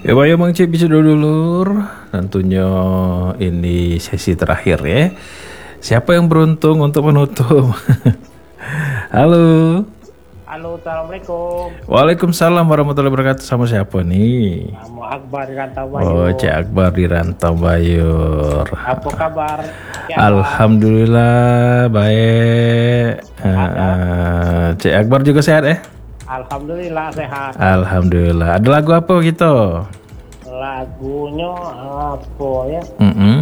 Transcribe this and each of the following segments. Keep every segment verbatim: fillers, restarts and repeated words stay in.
Ya Pak, ya Bang Cip bisa dulur. Tentunya ini sesi terakhir ya. Siapa yang beruntung untuk menutup? Halo. Halo, assalamualaikum. Waalaikumsalam warahmatullahi wabarakatuh. Sama siapa nih? Nama Akbar di Rantau Bayur. Oh, Cik Akbar di Rantau Bayur. Apa kabar? Cik Alhamdulillah baik. Uh, uh, Cik Akbar juga sehat ya? Alhamdulillah sehat. Alhamdulillah. Ada lagu apa gitu? Lagunya apa ya? Mm -mm.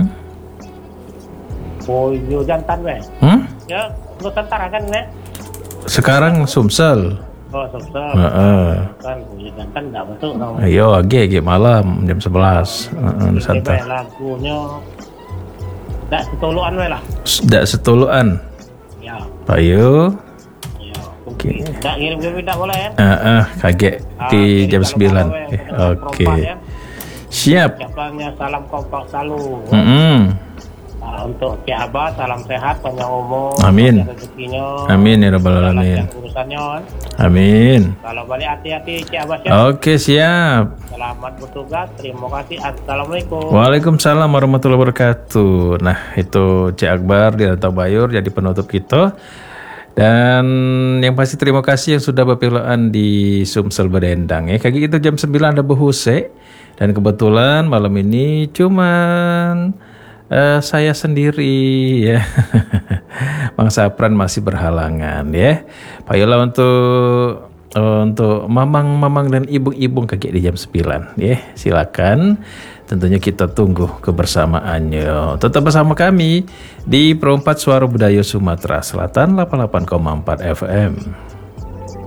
Boyo jantan weh. Hmm? Ya, lu tentara kan ya? Sekarang Sumsel. Oh, susah. Heeh. Kan boyo jantan enggak masuk dong. Ayo, agi agi malam jam sebelas. Heeh, uh, santai. Lagunya enggak setuluan weh lah. Sudah setuluan. Ya. Ayo. Ya. Oke. Enggak ngirim-ngirim tidak boleh ya? Heeh, kaget Ah, di jadi jam kalau sembilan. mau, weh, Eh, dengan Oke. perempuan ya. Siap. Ucapannya salam kompak selalu. Mm -mm. Nah, untuk Cik Abah, salam sehat, panjang umur, Amin. panjang rezekinya. Amin ya rabbal alamin. Lancar urusannya. Amin. Kalau balik hati-hati Cik Abah ya. Oke, siap. Selamat bertugas, terima kasih. Assalamualaikum. Waalaikumsalam warahmatullahi wabarakatuh. Nah, itu Cik Akbar di Rantau Bayur jadi penutup kita. Dan yang pasti terima kasih yang sudah berpilaan di Sumsel Bedendang ya. Kayak gitu jam sembilan ada Behuse. Dan kebetulan malam ini cuman uh, saya sendiri ya. Bang Sapran masih berhalangan ya. Payola untuk uh, untuk mamang-mamang dan ibung-ibung kakek di jam sembilan ya. Silakan. Tentunya kita tunggu kebersamaannya. Tetap bersama kami di Perempat Suara Budaya Sumatera Selatan delapan puluh delapan koma empat F M.